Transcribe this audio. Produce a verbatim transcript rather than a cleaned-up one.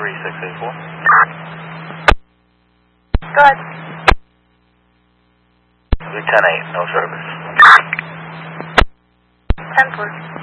three six eight four. Go ahead. ten eight, no service. ten four.